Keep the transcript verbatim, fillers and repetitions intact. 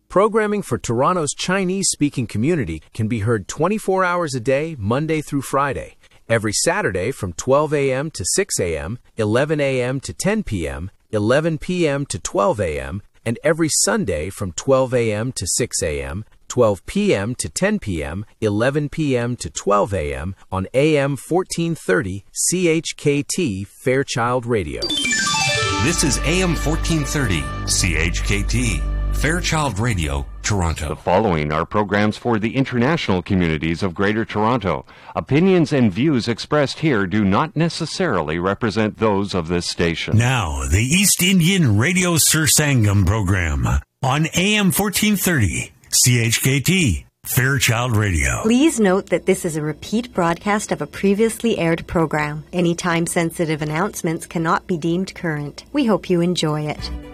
Programming for Toronto's Chinese-speaking community can be heard twenty-four hours a day, Monday through Friday. Every Saturday from twelve a.m. to six a.m., eleven a.m. to ten p.m., eleven p.m. to twelve a.m., and every Sunday from twelve a.m. to six a.m., twelve p.m. to ten p.m., eleven p.m. to twelve a.m. on A M fourteen thirty C H K T Fairchild Radio. This is A M fourteen thirty C H K T Fairchild Radio, Toronto. The following are programs for the international communities of Greater Toronto. Opinions and views expressed here do not necessarily represent those of this station. Now, the East Indian Radio Sir Sangam program on A M fourteen thirty C H K T Fairchild Radio. Please note that this is a repeat broadcast of a previously aired program. Any time-sensitive announcements cannot be deemed current. We hope you enjoy it.